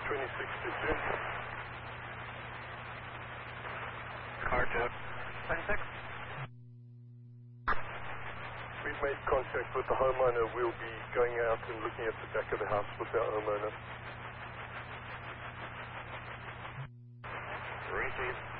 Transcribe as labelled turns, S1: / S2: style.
S1: 2622.
S2: Car to 26.
S1: We've made contact with the homeowner. We'll be going out and looking at the back of the house with our homeowner.
S2: Receive.